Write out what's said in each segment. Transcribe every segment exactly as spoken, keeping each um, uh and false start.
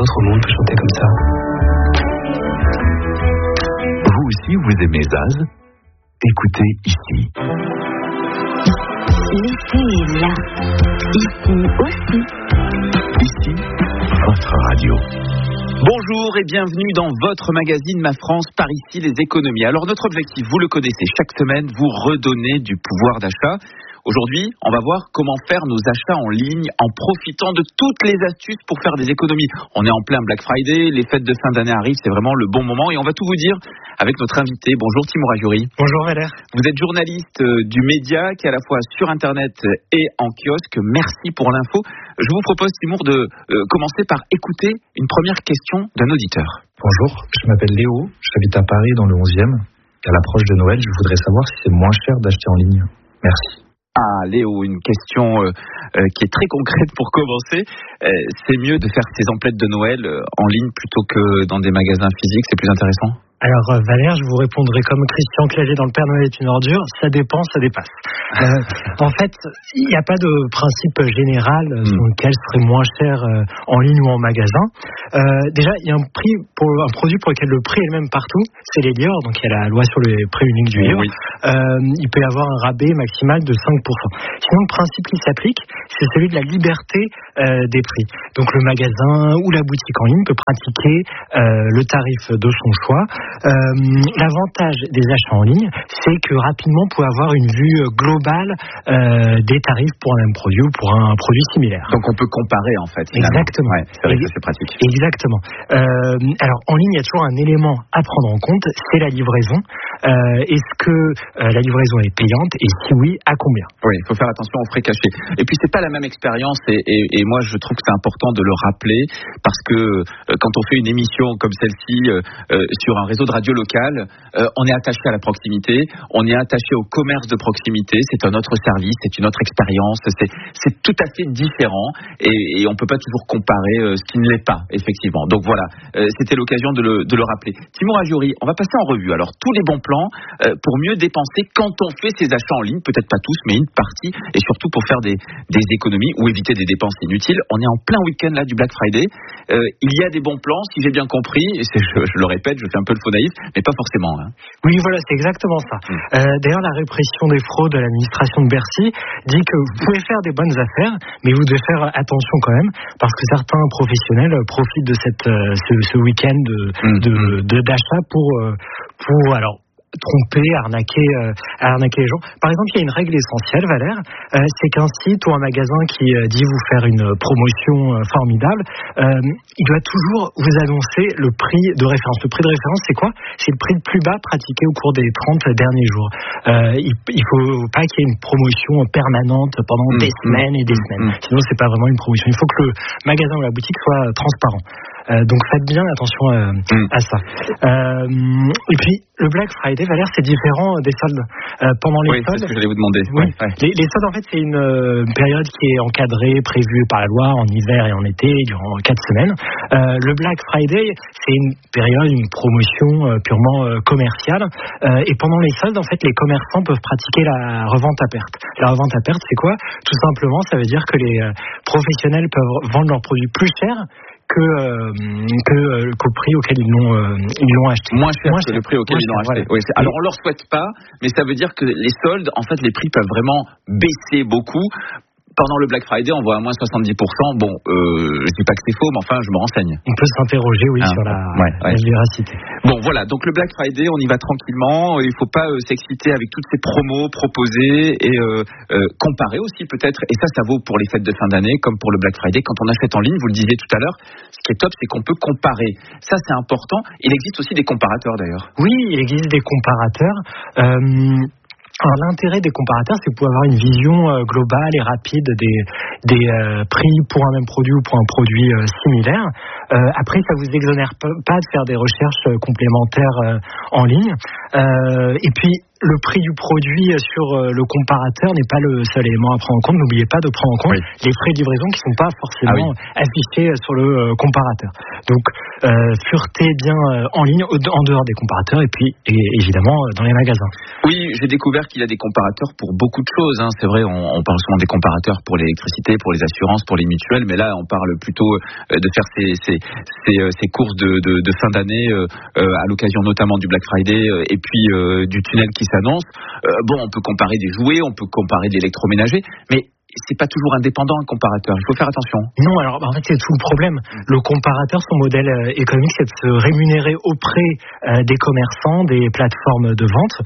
autre monde peut chanter comme ça. Vous aussi, vous aimez Zaz? Écoutez ici. L'été est là. Ici aussi. Ici, votre radio. Bonjour et bienvenue dans votre magazine Ma France par ici les économies. Alors notre objectif, vous le connaissez, chaque semaine vous redonner du pouvoir d'achat. Aujourd'hui, on va voir comment faire nos achats en ligne en profitant de toutes les astuces pour faire des économies. On est en plein Black Friday, les fêtes de fin d'année arrivent, c'est vraiment le bon moment et on va tout vous dire avec notre invité. Bonjour Timur Ajuri. Bonjour Valère. Vous êtes journaliste du média qui est à la fois sur internet et en kiosque. Merci pour l'info. Je vous propose Timur de euh, commencer par écouter une première question d'un auditeur. Bonjour, je m'appelle Léo, j'habite à Paris dans le onzième. À l'approche de Noël, je voudrais savoir si c'est moins cher d'acheter en ligne. Merci. Ah Léo, une question euh, euh, qui est très concrète pour commencer. Euh, c'est mieux de faire ses emplettes de Noël euh, en ligne plutôt que dans des magasins physiques, c'est plus intéressant? Alors Valère, je vous répondrai comme Christian Clavier dans Le Père Noël est une ordure, ça dépend, ça dépasse. Euh, en fait, il n'y a pas de principe général euh, selon lequel ce serait moins cher euh, en ligne ou en magasin. Euh, déjà, il y a un prix pour un produit pour lequel le prix est le même partout, c'est les livres, donc il y a la loi sur le prix unique du livre. Oui. Euh, il peut y avoir un rabais maximal de cinq pour cent. Sinon, le principe qui s'applique, c'est celui de la liberté euh, des prix. Donc le magasin ou la boutique en ligne peut pratiquer euh, le tarif de son choix. Euh, l'avantage des achats en ligne, c'est que rapidement, vous pouvez avoir une vue globale euh, des tarifs pour un même produit ou pour un produit similaire. Donc on peut comparer en fait. Finalement. Exactement. Ouais, c'est vrai que c'est pratique. Exactement. Euh, alors en ligne, il y a toujours un élément à prendre en compte, c'est la livraison. Euh, est-ce que euh, la livraison est payante et si oui, à combien? Oui, il faut faire attention aux frais cachés. Et puis c'est pas la même expérience et, et, et moi je trouve que c'est important de le rappeler parce que euh, quand on fait une émission comme celle-ci euh, euh, sur un réseau de radio local, euh, on est attaché à la proximité, on est attaché au commerce de proximité, c'est un autre service, c'est une autre expérience, c'est, c'est tout à fait différent et, et on peut pas toujours comparer euh, ce qui ne l'est pas, effectivement. Donc voilà, euh, c'était l'occasion de le, de le rappeler. Timur Ajuri, on va passer en revue alors tous les bons plans euh, pour mieux dépenser quand on fait ses achats en ligne, peut-être pas tous, mais une partie, et surtout pour faire des, des économies ou éviter des dépenses inutiles. On est en plein week-end là du Black Friday. Euh, il y a des bons plans, si j'ai bien compris, et c'est, je, je le répète, je fais un peu le faux naïf, mais pas forcément. Hein. Oui, voilà, c'est exactement ça. Mmh. Euh, d'ailleurs, la répression des fraudes à l'administration de Bercy dit que vous pouvez faire des bonnes affaires, mais vous devez faire attention quand même, parce que certains professionnels profitent de cette, euh, ce, ce week-end de, mmh. de, de, d'achat pour, euh, pour alors, tromper, arnaquer, euh, arnaquer les gens. Par exemple, il y a une règle essentielle, Valère, euh, c'est qu'un site ou un magasin qui euh, dit vous faire une promotion euh, formidable, euh, il doit toujours vous annoncer le prix de référence. Le prix de référence, c'est quoi? C'est le prix le plus bas pratiqué au cours des trente derniers jours. Euh, il, il faut pas qu'il y ait une promotion permanente pendant mmh, des semaines et des mmh, semaines. Mmh. Sinon, c'est pas vraiment une promotion. Il faut que le magasin ou la boutique soit transparent. Euh, donc faites bien attention euh, mmh. à ça. Euh, et puis le Black Friday, Valère, c'est différent des soldes. Euh, pendant les oui, soldes, c'est ce que j'allais vous demander. Oui, ouais. les, les soldes, en fait, c'est une euh, période qui est encadrée, prévue par la loi en hiver et en été, durant quatre semaines. Euh, le Black Friday, c'est une période, une promotion euh, purement euh, commerciale. Euh, et pendant les soldes, en fait, les commerçants peuvent pratiquer la revente à perte. La revente à perte, c'est quoi? Tout simplement, ça veut dire que les euh, professionnels peuvent vendre leurs produits plus chers que, euh, que euh, qu'au prix auquel ils l'ont euh, ils l'ont acheté. Moins cher moins que cher. Le prix auquel moins ils l'ont cher, acheté. Voilà. Oui, alors on leur souhaite pas, mais ça veut dire que les soldes, en fait, les prix peuvent vraiment baisser beaucoup. Pendant le Black Friday, on voit à moins soixante-dix pour cent. Bon, euh, je dis pas que c'est faux, mais enfin, je me renseigne. On peut s'interroger, oui, ah, sur la, ouais, la ouais. véracité. Bon, voilà. Donc, le Black Friday, on y va tranquillement. Il faut pas euh, s'exciter avec toutes ces promos proposées et euh, euh, comparer aussi, peut-être. Et ça, ça vaut pour les fêtes de fin d'année, comme pour le Black Friday. Quand on achète en ligne, vous le disiez tout à l'heure, ce qui est top, c'est qu'on peut comparer. Ça, c'est important. Il existe aussi des comparateurs, d'ailleurs. Oui, il existe des comparateurs. Euh... Alors l'intérêt des comparateurs, c'est que vous pouvez avoir une vision euh, globale et rapide des, des euh, prix pour un même produit ou pour un produit euh, similaire. Euh, après, ça vous exonère pas de faire des recherches complémentaires euh, en ligne. Euh, et puis, le prix du produit sur le comparateur n'est pas le seul élément à prendre en compte. N'oubliez pas de prendre en compte oui. les frais de livraison qui ne sont pas forcément ah oui. affichés sur le comparateur. Donc, euh, fureté bien en ligne, en dehors des comparateurs et puis et, évidemment dans les magasins. Oui, j'ai découvert qu'il y a des comparateurs pour beaucoup de choses. Hein. C'est vrai, on, on parle souvent des comparateurs pour l'électricité, pour les assurances, pour les mutuelles, mais là, on parle plutôt de faire ces, ces, ces, ces courses de, de, de fin d'année euh, à l'occasion notamment du Black Friday et puis euh, du tunnel qui s'annonce. Euh, bon, on peut comparer des jouets, on peut comparer de l'électroménager, mais c'est pas toujours indépendant un comparateur. Il faut faire attention. Non, alors en fait c'est tout le problème. Le comparateur, son modèle euh, économique, c'est de se rémunérer auprès euh, des commerçants, des plateformes de vente,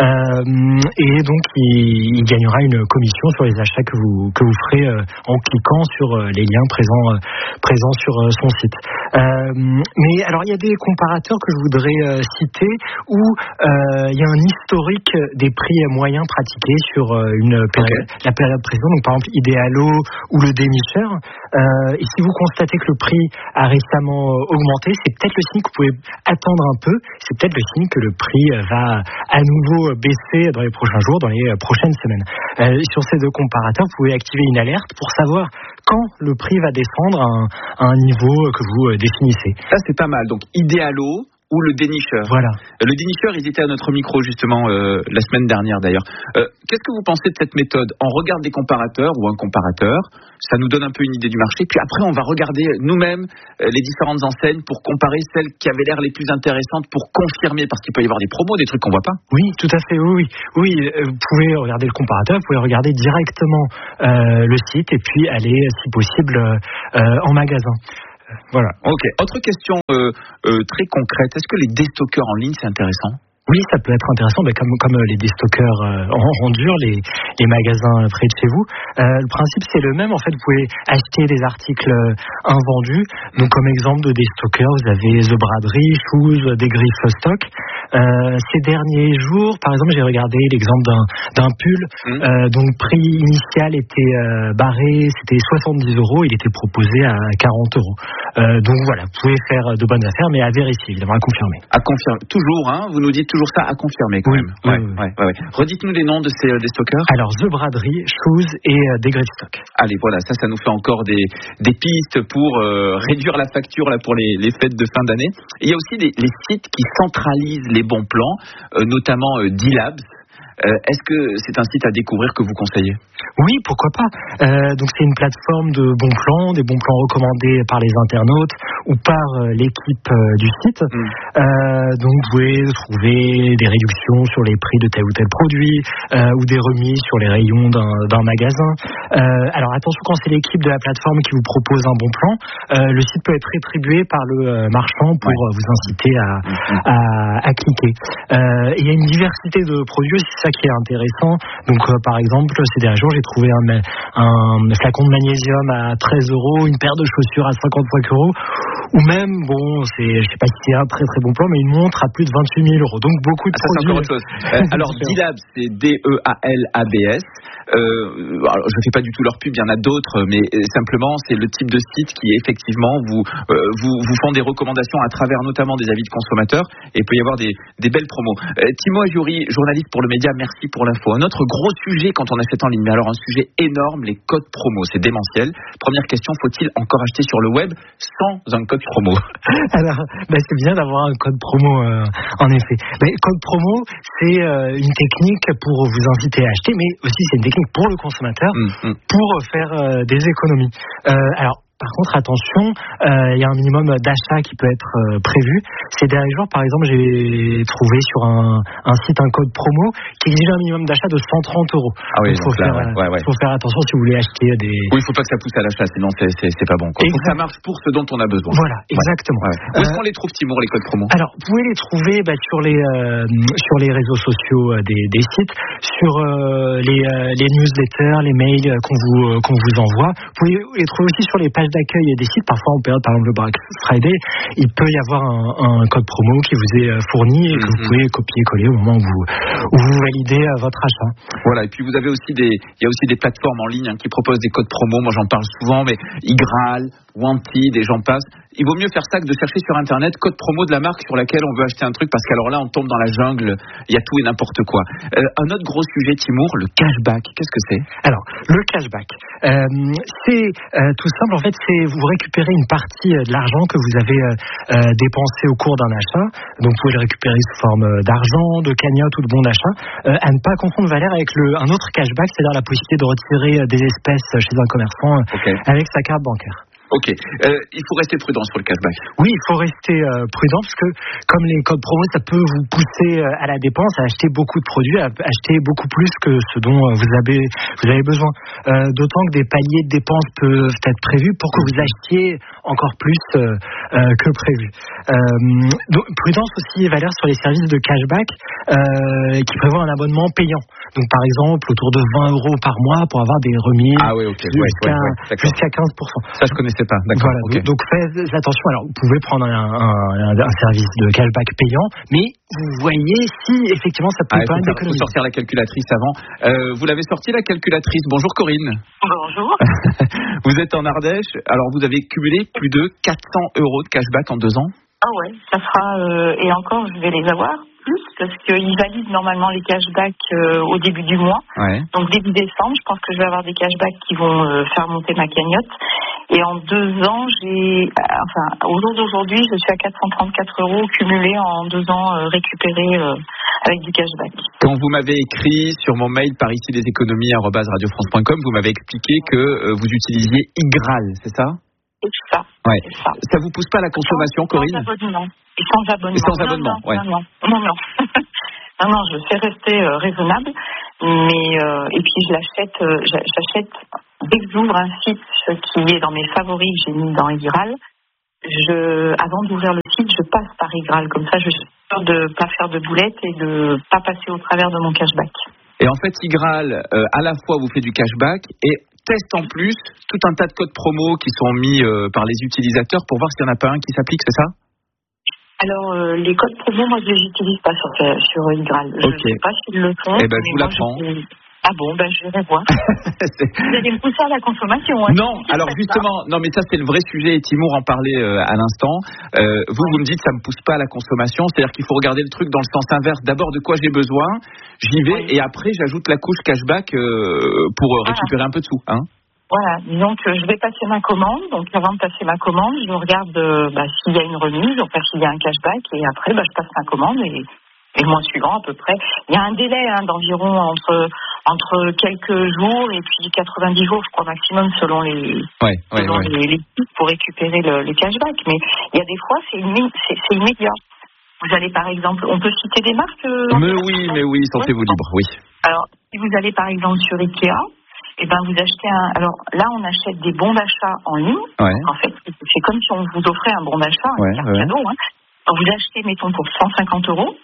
euh, et donc il, il gagnera une commission sur les achats que vous que vous ferez euh, en cliquant sur euh, les liens présents euh, présents sur euh, son site. Euh, mais alors il y a des comparateurs que je voudrais euh, citer où euh, il y a un historique des prix moyens pratiqués sur euh, une période, okay. la période précédente. Donc par exemple Idealo ou le dénicheur. Euh, et si vous constatez que le prix a récemment augmenté, c'est peut-être le signe que vous pouvez attendre un peu. C'est peut-être le signe que le prix va à nouveau baisser dans les prochains jours, dans les prochaines semaines. Euh, sur ces deux comparateurs, vous pouvez activer une alerte pour savoir quand le prix va descendre à un, à un niveau que vous définissez. Ça, c'est pas mal. Donc, Idealo ou le dénicheur. Voilà. Le dénicheur, ils étaient à notre micro justement euh, la semaine dernière d'ailleurs. Euh, qu'est-ce que vous pensez de cette méthode ? On regarde des comparateurs ou un comparateur, ça nous donne un peu une idée du marché, puis après on va regarder nous-mêmes euh, les différentes enseignes pour comparer celles qui avaient l'air les plus intéressantes pour confirmer, parce qu'il peut y avoir des promos, des trucs qu'on voit pas. Oui, tout à fait, oui. Oui, euh, vous pouvez regarder le comparateur, vous pouvez regarder directement euh, le site et puis aller, si possible, euh, en magasin. Voilà. Ok. Autre question euh, euh, très concrète. Est-ce que les déstockeurs en ligne, c'est intéressant ? Oui, ça peut être intéressant, mais comme, comme les déstockeurs euh, en, en dur, les, les magasins près de chez vous. Euh, le principe, c'est le même. En fait, vous pouvez acheter des articles invendus. Donc, comme exemple de déstockeurs, vous avez The Braderie, Shoes, des griffes stock. Euh, ces derniers jours, par exemple, j'ai regardé l'exemple d'un, d'un pull mmh. euh, dont le prix initial était euh, barré, c'était soixante-dix euros, il était proposé à quarante euros. Euh, donc voilà, vous pouvez faire de bonnes affaires, mais à vérifier, évidemment, à confirmer. À confirmer, toujours, hein, vous nous dites toujours ça, à confirmer quand oui, même. Oui, ouais, oui. Ouais, ouais, ouais. Redites-nous les noms de ces euh, des stockers. Alors, The Braderie, Shoes et euh, des griffes stock. Allez, voilà, ça, ça nous fait encore des, des pistes pour euh, réduire la facture là pour les, les fêtes de fin d'année. Et il y a aussi les, les sites qui centralisent les bons plans, euh, notamment euh, D-Labs. Euh, est-ce que c'est un site à découvrir que vous conseillez ? Oui, pourquoi pas. Euh, donc c'est une plateforme de bons plans, des bons plans recommandés par les internautes ou par euh, l'équipe euh, du site. Mm. Euh, donc vous pouvez trouver des réductions sur les prix de tel ou tel produit euh, ou des remises sur les rayons d'un, d'un magasin. Euh, alors attention, quand c'est l'équipe de la plateforme qui vous propose un bon plan, euh, le site peut être rétribué par le euh, marchand pour ouais. vous inciter à, mm. à, à cliquer. Euh, il y a une diversité de produits, c'est ça qui est intéressant. Donc euh, par exemple, ces derniers jours, j'ai trouvé un, un flacon de magnésium à treize euros, une paire de chaussures à cinquante-cinq euros, ou même, bon, c'est, je sais pas si c'est un très très bon plan, mais une montre à plus de vingt-huit mille euros. Donc beaucoup de ah, ça, produits. C'est encore autre chose. Euh, alors, D-Labs, c'est D E A L A B S. Euh, alors, je ne fais pas du tout leur pub, il y en a d'autres, mais simplement, c'est le type de site qui, effectivement, vous, euh, vous, vous font des recommandations à travers notamment des avis de consommateurs, et il peut y avoir des, des belles promos. Euh, Timo Ajouri, journaliste pour le média, merci pour l'info. Un autre gros sujet quand on achète en ligne, mais alors un sujet énorme, les codes promo, c'est démentiel. Première question, faut-il encore acheter sur le web sans un code promo ? Alors, bah, c'est bien d'avoir un code promo, euh, en effet. Mais code promo, c'est euh, une technique pour vous inciter à acheter, mais aussi c'est une technique pour le consommateur, mmh, mmh. pour faire euh, des économies. Euh, alors, par contre, attention, il euh, y a un minimum d'achat qui peut être euh, prévu. Ces derniers jours, par exemple, j'ai trouvé sur un, un site un code promo qui exige un minimum d'achat de cent trente euros. Ah oui, donc il faut, faire, ouais, ouais. faut faire attention si vous voulez acheter des... Oui, il ne faut pas que ça pousse à l'achat, sinon c'est, c'est, c'est pas bon. Il faut que ça marche pour ce dont on a besoin. Voilà, exactement. Ouais. Où est-ce qu'on les trouve, Timur, les codes promo ? Alors, vous pouvez les trouver bah, sur, les, euh, sur les réseaux sociaux euh, des, des sites, sur euh, les, euh, les newsletters, les mails euh, qu'on, vous, euh, qu'on vous envoie. Vous pouvez les trouver aussi sur les pages d'accueil des sites. Parfois en période, par exemple le Black Friday, il peut y avoir un, un code promo qui vous est fourni et que mm-hmm. vous pouvez copier-coller au moment où vous, où vous validez votre achat. Voilà, et puis vous avez aussi des, il y a aussi des plateformes en ligne hein, qui proposent des codes promo. Moi j'en parle souvent, mais iGraal, Wanted et j'en passe. il vaut mieux faire ça que de chercher sur internet code promo de la marque sur laquelle on veut acheter un truc, parce qu'alors là on tombe dans la jungle, il y a tout et n'importe quoi. Euh, un autre gros sujet, Timour, le cashback. Qu'est-ce que c'est? Alors, le cashback, euh, c'est euh, tout simple, en fait, c'est vous récupérez une partie de l'argent que vous avez euh, euh, dépensé au cours d'un achat, donc vous pouvez le récupérer sous forme d'argent, de cagnotte ou de bon d'achat, euh, à ne pas confondre, Valère, avec le, un autre cashback, c'est-à-dire la possibilité de retirer des espèces chez un commerçant okay. avec sa carte bancaire. Ok, euh, il faut rester prudent sur le cashback. Oui, il faut rester euh, prudent parce que comme les codes promo, ça peut vous pousser euh, à la dépense, à acheter beaucoup de produits, à acheter beaucoup plus que ce dont euh, vous avez vous avez besoin. Euh, d'autant que des paliers de dépenses peuvent être prévus pour que vous achetiez encore plus euh, euh, que prévu. Euh, donc, prudence aussi, Valère, sur les services de cashback euh, qui prévoient un abonnement payant. Donc par exemple, autour de vingt euros par mois pour avoir des remises ah oui, okay. jusqu'à, ouais, ouais, ouais, jusqu'à quinze pour cent. Ça, je connaissais pas. D'accord. Voilà, okay. donc, donc faites attention. Alors, vous pouvez prendre un, un, un service de cashback payant, mais vous voyez si effectivement ça peut ah, pas être d'économie. Il faut sortir la calculatrice avant. Euh, vous l'avez sorti la calculatrice. Bonjour Corinne. Bonjour. Vous êtes en Ardèche. Alors, vous avez cumulé plus de quatre cents euros de cashback en deux ans. Ah ouais, ça sera euh, et encore, je vais les avoir plus parce qu'ils valident normalement les cashbacks euh, au début du mois. Ouais. Donc début décembre, je pense que je vais avoir des cashbacks qui vont euh, faire monter ma cagnotte. Et en deux ans, j'ai, enfin, au jour d'aujourd'hui, je suis à quatre cent trente-quatre euros cumulés en deux ans euh, récupérés euh, avec du cashback. Quand vous m'avez écrit sur mon mail par ici les économies arobase radio france point com, vous m'avez expliqué que euh, vous utilisiez Igral, c'est ça? C'est ça. Ouais. C'est ça. Ça vous pousse pas à la consommation, sans, Corinne? Sans abonnement. Et sans abonnement. Et sans abonnement, non, non, ouais. Non, non, non, non. non, non, je sais rester euh, raisonnable, mais euh, et puis je l'achète, euh, j'achète dès que j'ouvre un site qui est dans mes favoris que j'ai mis dans Igral. Je, avant d'ouvrir le site, je passe par Igral, comme ça, je suis sûre de pas faire de boulettes et de pas passer au travers de mon cashback. Et en fait, Igral, euh, à la fois vous fait du cashback et teste en plus tout un tas de codes promo qui sont mis euh, par les utilisateurs pour voir s'il n'y en a pas un qui s'applique, c'est ça? Alors, euh, les codes promo, moi, je les utilise pas sur, sur Igral. Je ne okay. sais pas s'ils le font. Eh ben, je vous l'apprends. Je... Ah bon, ben je vais voir. Vous allez me pousser à la consommation. Hein, non, alors justement, non mais ça c'est le vrai sujet et Timour en parlait euh, à l'instant. Euh, vous, vous me dites ça me pousse pas à la consommation, c'est-à-dire qu'il faut regarder le truc dans le sens inverse. D'abord de quoi j'ai besoin, j'y vais oui. et après j'ajoute la couche cashback euh, pour euh, récupérer voilà. un peu de sous. Hein. Voilà, disons que je vais passer ma commande, donc avant de passer ma commande, je regarde euh, bah, s'il y a une remise, enfin s'il y a un cashback et après bah, je passe ma commande et... Et le mois suivant, à peu près. Il y a un délai hein, d'environ entre, entre quelques jours et puis quatre-vingt-dix jours, je crois, maximum, selon les, ouais, ouais, selon ouais. les, les sites pour récupérer le, le cashback. Mais il y a des fois, c'est, immé, c'est, c'est immédiat. Vous allez, par exemple, on peut citer des marques euh, Mais oui, mais oui, sentez-vous libre, oui. Alors, si vous allez, par exemple, sur Ikea, eh ben, vous achetez un... Alors, là, on achète des bons d'achat en ligne. Ouais. En fait, c'est comme si on vous offrait un bon d'achat, un ouais, carte ouais. cadeau. Hein. Donc, vous achetez, mettons, pour cent cinquante euros.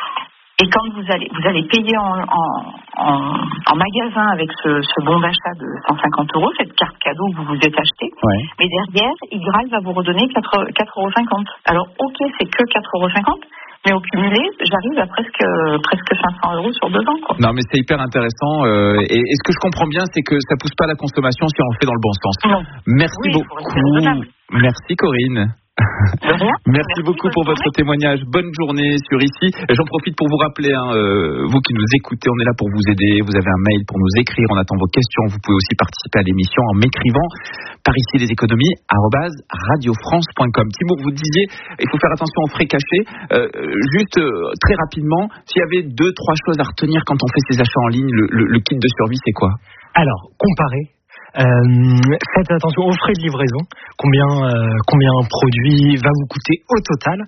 Et quand vous allez, vous allez payer en, en, en, en magasin avec ce, ce bon d'achat de cent cinquante euros, cette carte cadeau que vous vous êtes acheté, ouais. mais derrière, Igral va vous redonner quatre euros cinquante. Alors, ok, c'est que quatre euros cinquante, mais au cumulé, j'arrive à presque, presque cinq cents euros sur deux ans. Quoi. Non, mais c'est hyper intéressant. Euh, et, et ce que je comprends bien, c'est que ça pousse pas à la consommation si on le fait dans le bon sens. Non. Merci oui, beaucoup. Merci Corinne. Merci, Merci beaucoup pour votre témoignage. Bonne journée sur ici. J'en profite pour vous rappeler, hein, euh, vous qui nous écoutez, on est là pour vous aider. Vous avez un mail pour nous écrire. On attend vos questions. Vous pouvez aussi participer à l'émission en m'écrivant par ici les économies arobase radio france point com. Timour, vous disiez, il faut faire attention aux frais cachés. Euh, juste euh, très rapidement, s'il y avait deux, trois choses à retenir quand on fait ses achats en ligne, le, le, le kit de survie, c'est quoi? Alors, comparer. Euh, faites attention aux frais de livraison, combien, euh, combien un produit va vous coûter au total.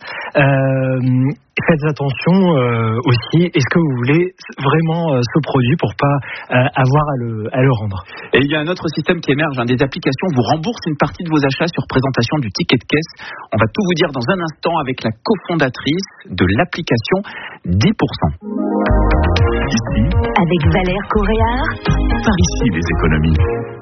Euh, faites attention euh, aussi, est-ce que vous voulez vraiment euh, ce produit pour pas euh, avoir à le, à le rendre. Et il y a un autre système qui émerge, hein, des applications vous remboursent une partie de vos achats sur présentation du ticket de caisse. On va tout vous dire dans un instant avec la cofondatrice de l'application dix pour cent. Ici, avec Valère Coréard, par ici les économies.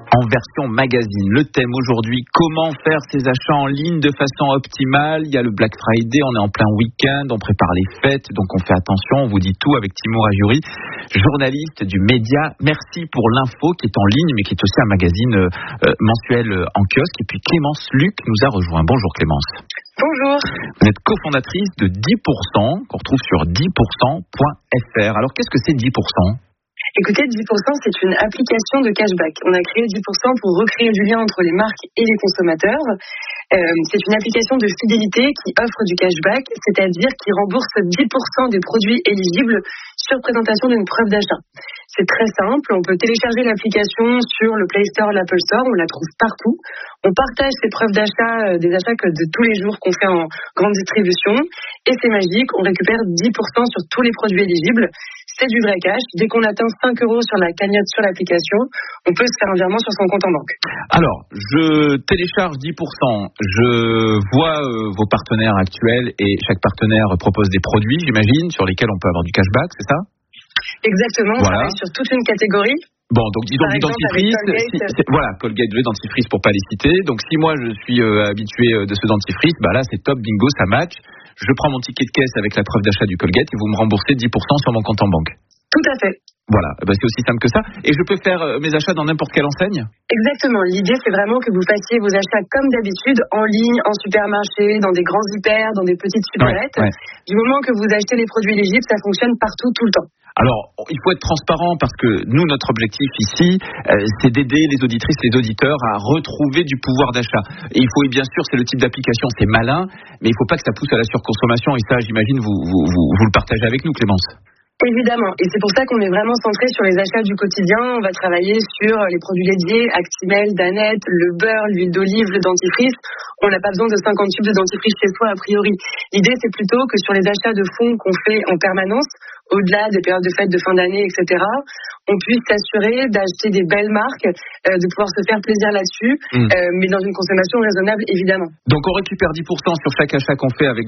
en version magazine. Le thème aujourd'hui, comment faire ses achats en ligne de façon optimale. Il y a le Black Friday, on est en plein week-end, on prépare les fêtes, donc on fait attention, on vous dit tout avec Timur Ajuri, journaliste du Média. Merci pour l'info qui est en ligne, mais qui est aussi un magazine euh, mensuel en kiosque. Et puis Clémence Luc nous a rejoint. Bonjour Clémence. Bonjour. Vous êtes cofondatrice de dix pour cent, qu'on retrouve sur dix pour cent point f r. Alors qu'est-ce que c'est dix pour cent ? Écoutez, dix pour cent, c'est une application de cashback. On a créé dix pour cent pour recréer du lien entre les marques et les consommateurs. Euh, c'est une application de fidélité qui offre du cashback, c'est-à-dire qui rembourse dix pour cent des produits éligibles sur présentation d'une preuve d'achat. C'est très simple, on peut télécharger l'application sur le Play Store, l'Apple Store, on la trouve partout. On partage ces preuves d'achat, euh, des achats que de tous les jours qu'on fait en grande distribution. Et c'est magique, on récupère dix pour cent sur tous les produits éligibles. C'est du vrai cash. Dès qu'on atteint cinq euros sur la cagnotte sur l'application, on peut se faire un virement sur son compte en banque. Alors, je télécharge dix pour cent. Je vois euh, vos partenaires actuels et chaque partenaire propose des produits, j'imagine, sur lesquels on peut avoir du cashback, c'est ça ? Exactement, on voilà. travaille sur toute une catégorie. Bon, donc disons du dentifrice, si, voilà, Colgate, le dentifrice pour pas les citer. Donc si moi je suis euh, habitué de ce dentifrice, bah là c'est top, bingo, ça match. Je prends mon ticket de caisse avec la preuve d'achat du Colgate et vous me remboursez dix pour cent sur mon compte en banque. Tout à fait. Voilà, bah c'est aussi simple que ça. Et je peux faire mes achats dans n'importe quelle enseigne ? Exactement. L'idée, c'est vraiment que vous fassiez vos achats comme d'habitude, en ligne, en supermarché, dans des grands hyper, dans des petites supérettes. Ouais, ouais. Du moment que vous achetez les produits éligibles, ça fonctionne partout, tout le temps. Alors, il faut être transparent parce que nous, notre objectif ici, euh, c'est d'aider les auditrices, les auditeurs à retrouver du pouvoir d'achat. Et il faut, et bien sûr, c'est le type d'application, c'est malin, mais il ne faut pas que ça pousse à la surconsommation. Et ça, j'imagine, vous, vous, vous, vous le partagez avec nous, Clémence. Évidemment, et c'est pour ça qu'on est vraiment centré sur les achats du quotidien. On va travailler sur les produits laitiers, Actimel, Danette, le beurre, l'huile d'olive, le dentifrice. On n'a pas besoin de cinquante tubes de dentifrice chez soi a priori. L'idée, c'est plutôt que sur les achats de fonds qu'on fait en permanence, au-delà des périodes de fêtes de fin d'année, et cetera, on puisse s'assurer d'acheter des belles marques, euh, de pouvoir se faire plaisir là-dessus, mmh. euh, mais dans une consommation raisonnable, évidemment. Donc on récupère dix pour cent sur chaque achat qu'on fait avec